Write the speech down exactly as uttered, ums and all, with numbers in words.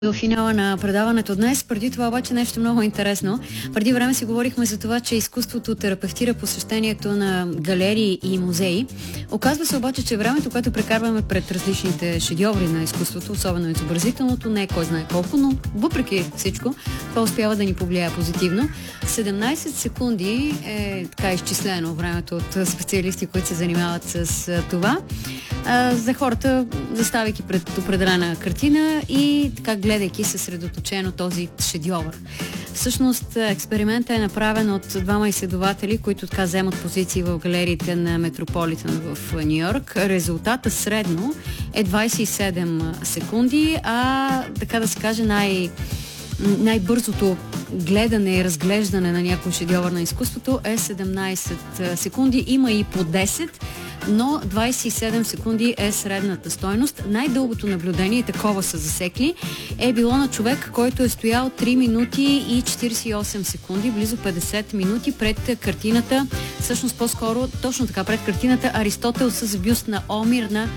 До финала на предаването днес. Преди това обаче нещо много интересно. Преди време си говорихме за това, че изкуството терапевтира посещението на галерии и музеи. Оказва се обаче, че времето, което прекарваме пред различните шедьоври на изкуството, особено изобразителното, не е кой знае колко, но въпреки всичко, това успява да ни повлияе позитивно. седемнайсет секунди е така изчислено времето от специалисти, които се занимават с това. За хората, заставайки пред определена картина и така гледайки съсредоточено този шедьовър. Всъщност експериментът е направен от двама изследователи, които така вземат позиции в галериите на Метрополитън в Нью-Йорк. Резултата средно е двайсет и седем секунди, а така да се каже най- най-бързото гледане и разглеждане на някой шедьовър на изкуството е седемнайсет секунди. Има и по десет, но двайсет и седем секунди е средната стойност. Най-дългото наблюдение, такова са засекли, е било на човек, който е стоял три минути и четирийсет и осем секунди, близо петдесет минути пред картината, всъщност по-скоро точно така, пред картината Аристотел с бюст на Омир на